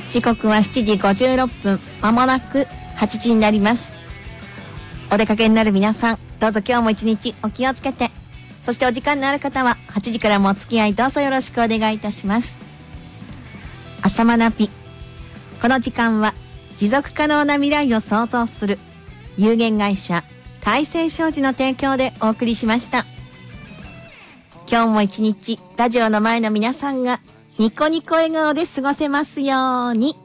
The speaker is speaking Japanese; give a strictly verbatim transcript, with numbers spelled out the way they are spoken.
時刻はしちじごじゅうろっぷん、まもなくはちじになります。お出かけになる皆さん、どうぞ今日も一日お気をつけて、そしてお時間のある方ははちじからもお付き合いどうぞよろしくお願いいたします。朝マナピ、この時間は持続可能な未来を創造する有限会社大成商事の提供でお送りしました。今日も一日ラジオの前の皆さんがニコニコ笑顔で過ごせますように。